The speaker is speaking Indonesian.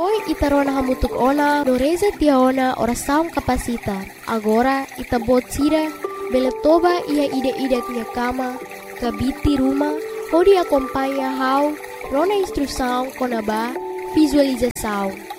Poi ita rona hamutuk ona doreza tiaona ora saung kapasita. Agora ita bot sida bele toba ia ide-ide tia kama kabiti rumah. Hodi acompanha hau rona instrução konaba visualização.